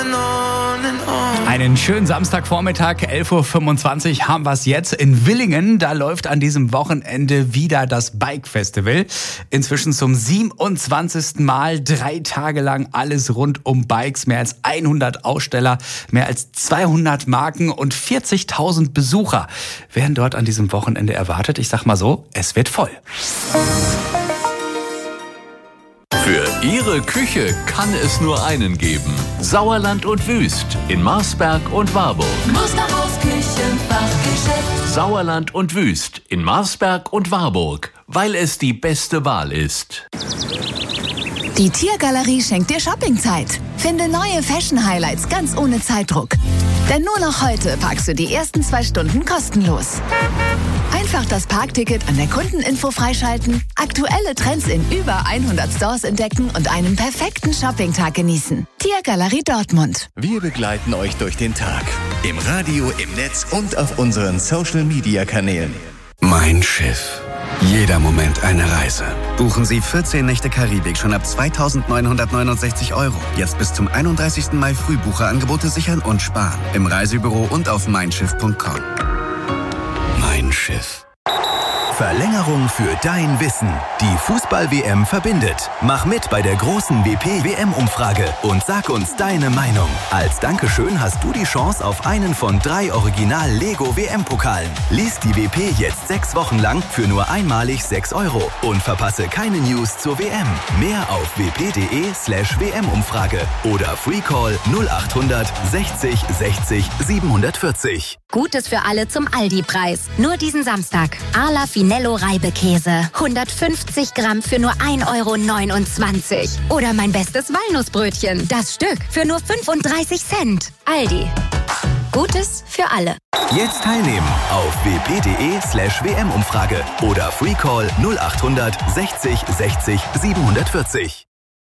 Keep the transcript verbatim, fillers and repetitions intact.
Einen schönen Samstagvormittag, elf Uhr fünfundzwanzig haben wir es jetzt in Willingen. Da läuft an diesem Wochenende wieder das Bike Festival. Inzwischen zum siebenundzwanzigsten Mal, drei Tage lang alles rund um Bikes. Mehr als hundert Aussteller, mehr als zweihundert Marken und vierzigtausend Besucher werden dort an diesem Wochenende erwartet. Ich sag mal so, es wird voll. Für Ihre Küche kann es nur einen geben. Sauerland und Wüst in Marsberg und Warburg. Musterhaus Küchenfachgeschäft. Sauerland und Wüst in Marsberg und Warburg, weil es die beste Wahl ist. Die Tiergalerie schenkt dir Shoppingzeit. Finde neue Fashion-Highlights ganz ohne Zeitdruck. Denn nur noch heute parkst du die ersten zwei Stunden kostenlos. Einfach das Parkticket an der Kundeninfo freischalten, aktuelle Trends in über hundert Stores entdecken und einen perfekten Shoppingtag genießen. Tiergalerie Dortmund. Wir begleiten euch durch den Tag. Im Radio, im Netz und auf unseren Social-Media-Kanälen. Mein Schiff. Jeder Moment eine Reise. Buchen Sie vierzehn Nächte Karibik schon ab zweitausendneunhundertneunundsechzig Euro. Jetzt bis zum einunddreißigsten Mai Frühbucherangebote sichern und sparen. Im Reisebüro und auf mein schiff punkt com. Mein Schiff. Verlängerung für dein Wissen. Die Fußball-W M verbindet. Mach mit bei der großen W P-W M-Umfrage und sag uns deine Meinung. Als Dankeschön hast du die Chance auf einen von drei Original-Lego-W M-Pokalen. Lies die W P jetzt sechs Wochen lang für nur einmalig sechs Euro und verpasse keine News zur W M. Mehr auf wp.de slash WM-Umfrage oder Freecall null achthundert sechzig sechzig siebenhundertvierzig. Gutes für alle zum Aldi-Preis. Nur diesen Samstag. Arla Finello Reibekäse. hundertfünfzig Gramm für nur ein Euro neunundzwanzig. Oder mein bestes Walnussbrötchen. Das Stück für nur fünfunddreißig Cent. Aldi. Gutes für alle. Jetzt teilnehmen auf wp.de slash WM-Umfrage oder Freecall null achthundert sechzig sechzig siebenhundertvierzig.